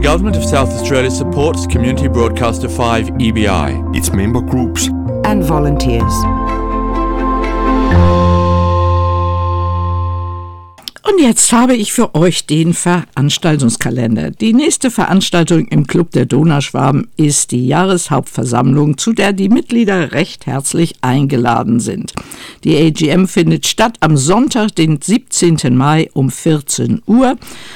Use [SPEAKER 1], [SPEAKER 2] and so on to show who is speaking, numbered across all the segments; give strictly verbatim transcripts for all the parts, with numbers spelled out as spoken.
[SPEAKER 1] Government of South Australia supports Community Broadcaster five E B I,
[SPEAKER 2] its member groups
[SPEAKER 3] and volunteers.
[SPEAKER 4] Und jetzt habe ich für euch den Veranstaltungskalender. Die nächste Veranstaltung im Club der Donauschwaben ist die Jahreshauptversammlung, zu der die Mitglieder recht herzlich eingeladen sind. Die A G M findet statt am Sonntag, den siebzehnten Mai um vierzehn Uhr.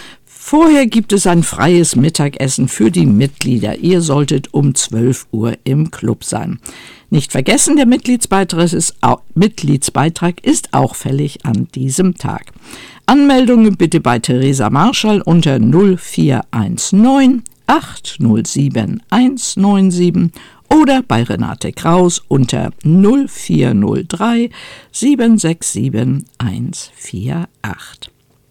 [SPEAKER 4] Vorher gibt es ein freies Mittagessen für die Mitglieder. Ihr solltet um zwölf Uhr im Club sein. Nicht vergessen, der Mitgliedsbeitrag ist auch, Mitgliedsbeitrag ist auch fällig an diesem Tag. Anmeldungen bitte bei Theresa Marschall unter null vier eins neun acht null sieben eins neun sieben oder bei Renate Kraus unter null vier null drei sieben sechs sieben eins vier acht.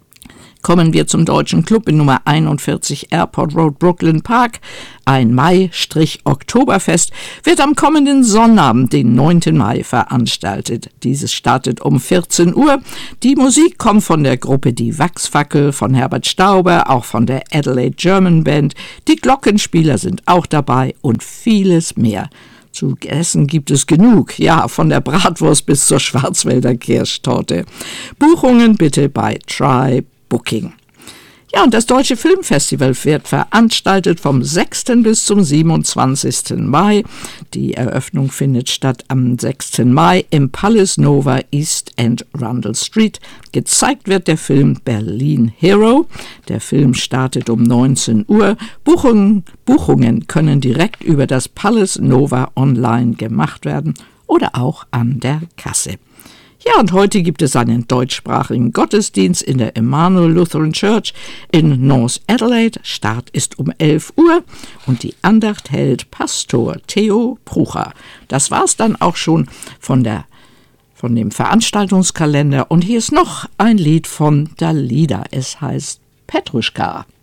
[SPEAKER 4] Kommen wir zum Deutschen Club in Nummer einundvierzig Airport Road, Brooklyn Park. Ein Mai-Oktoberfest wird am kommenden Sonnabend, den neunten Mai, veranstaltet. Dieses startet um vierzehn Uhr. Die Musik kommt von der Gruppe Die Wachsfackel, von Herbert Stauber, auch von der Adelaide German Band. Die Glockenspieler sind auch dabei und vieles mehr. Zu essen gibt es genug, ja, von der Bratwurst bis zur Schwarzwälder Kirschtorte. Buchungen bitte bei Try Booking. Ja, und das Deutsche Filmfestival wird veranstaltet vom sechsten bis zum siebenundzwanzigsten Mai. Die Eröffnung findet statt am sechsten Mai im Palace Nova East End Rundle Street. Gezeigt wird der Film Berlin Hero. Der Film startet um neunzehn Uhr. Buchungen, Buchungen können direkt über das Palace Nova online gemacht werden oder auch an der Kasse. Ja, und heute gibt es einen deutschsprachigen Gottesdienst in der Emmanuel Lutheran Church in North Adelaide. Start ist um elf Uhr und die Andacht hält Pastor Theo Prucher. Das war's dann auch schon von, der, von dem Veranstaltungskalender. Und hier ist noch ein Lied von Dalida. Es heißt Petruschka.